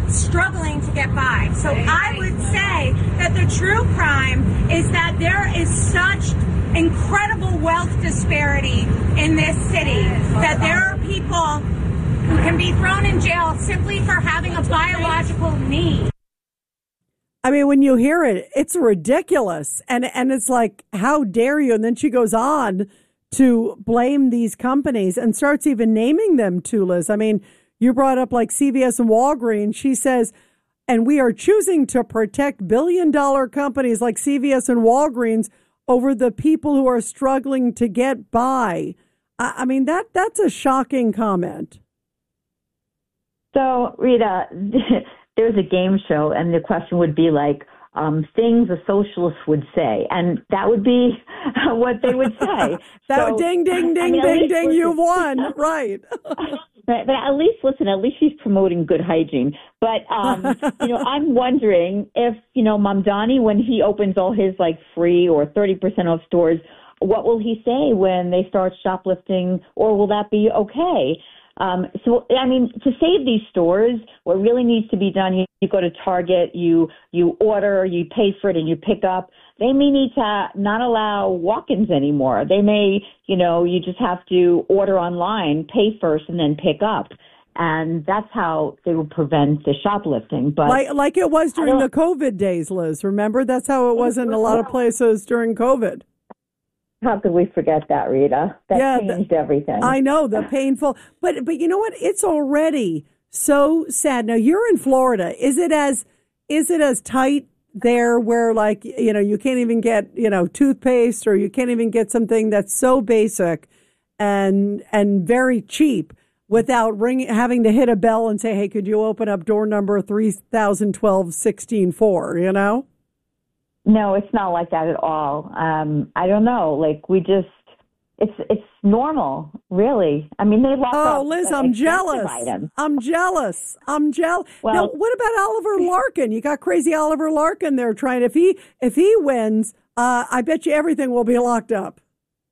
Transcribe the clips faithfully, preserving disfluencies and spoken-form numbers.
struggling to get by. So I would say that the true crime is that there is such incredible wealth disparity in this city that there are people who can be thrown in jail simply for having a biological need. I mean, when you hear it, it's ridiculous. And and it's like, how dare you? And then she goes on to blame these companies and starts even naming them too, Liz. I mean, you brought up like C V S and Walgreens. She says, and we are choosing to protect billion dollar companies like C V S and Walgreens over the people who are struggling to get by. I, I mean, that that's a shocking comment. So, Rita, there's a game show, and the question would be like, um, things a socialist would say, and that would be what they would say. that so, ding, ding, ding, I mean, ding, ding, you've won. Right. But, but at least, listen, at least she's promoting good hygiene. But, um, you know, I'm wondering if, you know, Mamdani, when he opens all his, like, free or thirty percent off stores, what will he say when they start shoplifting, or will that be okay? Um, so, I mean, to save these stores, what really needs to be done, you, you go to Target, you you order, you pay for it, and you pick up. They may need to not allow walk-ins anymore. They may, you know, you just have to order online, pay first, and then pick up. And that's how they will prevent the shoplifting. But like, like it was during the COVID days, Liz. Remember? That's how it was in a lot of places during COVID. How could we forget that, Rita? That yeah, changed the, everything. I know, the painful. But but you know what? It's already so sad. Now, you're in Florida. Is it as is it as tight there where, like, you know, you can't even get, you know, toothpaste, or you can't even get something that's so basic and and very cheap without ring, having to hit a bell and say, hey, could you open up door number three thousand twelve sixteen four, you know? No, it's not like that at all. Um, I don't know. Like, we just, it's it's normal, really. I mean, they lock up. Oh, Liz, I'm jealous. Items. I'm jealous. I'm jealous. Well, now, what about Oliver Larkin? You got crazy Oliver Larkin there trying. If he if he wins, uh, I bet you everything will be locked up.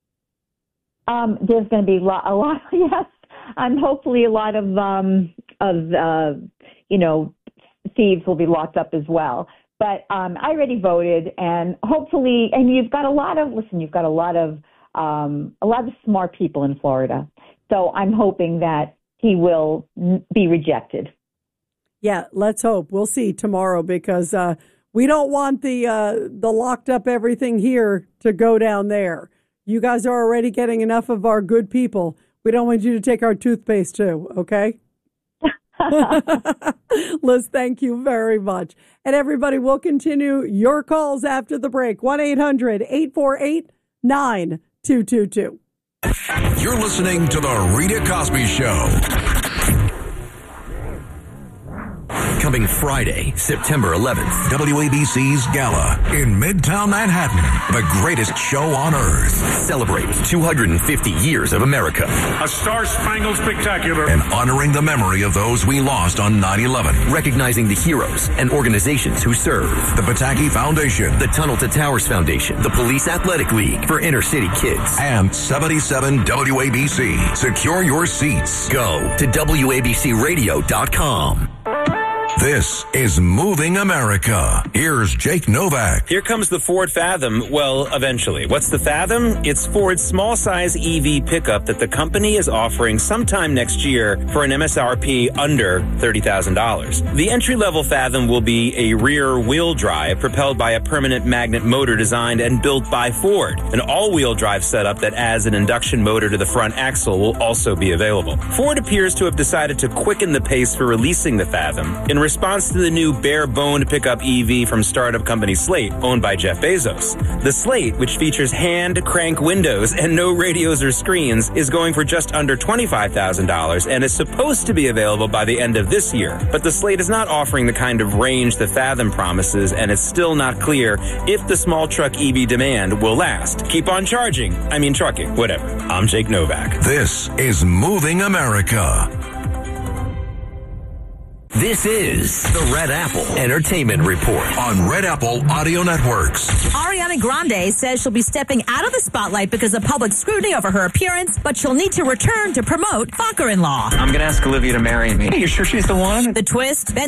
Um, there's going to be lo- a lot. Yes, and hopefully a lot of um, of uh, you know, thieves will be locked up as well. But um, I already voted, and hopefully, and you've got a lot of, listen, you've got a lot of, um, a lot of smart people in Florida. So I'm hoping that he will be rejected. Yeah, let's hope. We'll see tomorrow, because uh, we don't want the uh, the locked up everything here to go down there. You guys are already getting enough of our good people. We don't want you to take our toothpaste too, okay? Liz, thank you very much. And everybody, will continue your calls after the break. one eight hundred eight four eight nine two two two. You're listening to The Rita Cosby Show. Coming Friday, September eleventh, W A B C's Gala in Midtown Manhattan. The greatest show on earth. Celebrate two hundred fifty years of America. A star-spangled spectacular. And honoring the memory of those we lost on nine eleven. Recognizing the heroes and organizations who serve. The Pataki Foundation. The Tunnel to Towers Foundation. The Police Athletic League for inner city kids. And seventy-seven W A B C. Secure your seats. Go to W A B C radio dot com. This is Moving America. Here's Jake Novak. Here comes the Ford Fathom. Well, eventually. What's the Fathom? It's Ford's small-size E V pickup that the company is offering sometime next year for an M S R P under thirty thousand dollars. The entry-level Fathom will be a rear-wheel drive propelled by a permanent magnet motor designed and built by Ford. An all-wheel drive setup that adds an induction motor to the front axle will also be available. Ford appears to have decided to quicken the pace for releasing the Fathom in response to the new bare-boned pickup E V from startup company Slate, owned by Jeff Bezos. The Slate, which features hand-crank windows and no radios or screens, is going for just under twenty-five thousand dollars and is supposed to be available by the end of this year. But the Slate is not offering the kind of range the Fathom promises, and it's still not clear if the small truck E V demand will last. Keep on charging. I mean trucking, whatever. I'm Jake Novak. This is Moving America. This is the Red Apple Entertainment Report on Red Apple Audio Networks. Ariana Grande says she'll be stepping out of the spotlight because of public scrutiny over her appearance, but she'll need to return to promote Father-in-Law. I'm going to ask Olivia to marry me. Are you sure she's the one? The twist, Ben